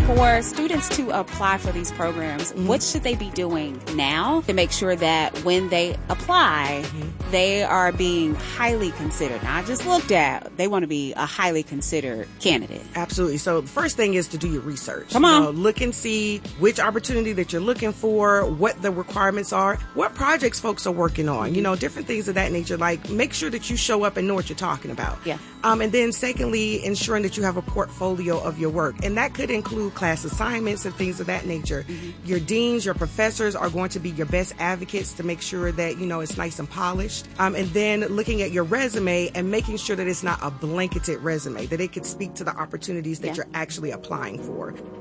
For students to apply for these programs, what should they be doing now to make sure that when they apply, they are being highly considered, not just looked at? They want to be a highly considered candidate. Absolutely. So the first thing is to do your research. Come on. Look and see which opportunity that you're looking for, what the requirements are, what projects folks are working on, different things of that nature. Like, make sure that you show up and know what you're talking about. Yeah. And then secondly, ensuring that you have a portfolio of your work. And that could include class assignments and things of that nature. Your deans, your professors are going to be your best advocates to make sure that, it's nice and polished. And then looking at your resume and making sure that it's not a blanketed resume, that it could speak to the opportunities that you're actually applying for.